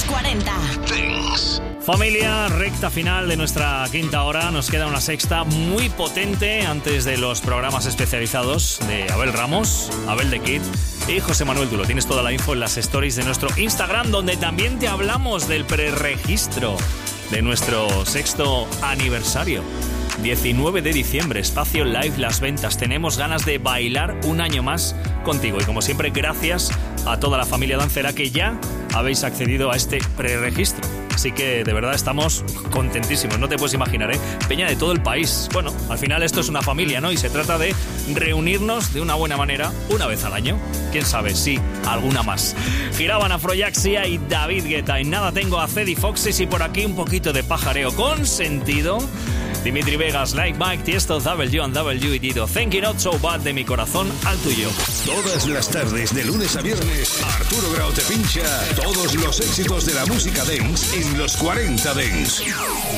40. Dance. Familia, recta final de nuestra quinta hora. Nos queda una sexta muy potente antes de los programas especializados de Abel Ramos, Abel de Kid y José Manuel Dulo. Tienes toda la info en las stories de nuestro Instagram, donde también te hablamos del preregistro de nuestro sexto aniversario. 19 de diciembre, Espacio Live Las Ventas. Tenemos ganas de bailar un año más contigo. Y como siempre, gracias a toda la familia dancera que ya habéis accedido a este preregistro. Así que de verdad estamos contentísimos, no te puedes imaginar, ¿eh? Peña de todo el país. Bueno, al final esto es una familia, ¿no? Y se trata de reunirnos de una buena manera una vez al año. Quién sabe, sí, alguna más. Giraban Afrojaxia y David Guetta. Y nada, tengo a Cedi Foxes y por aquí un poquito de pajareo con sentido. Dimitri Vegas, Like Mike, Tiesto, W and W y Dido. Thank you not so bad, de mi corazón al tuyo. Todas las tardes, de lunes a viernes, Arturo Grau te pincha todos los éxitos de la música dance en los 40 Dance.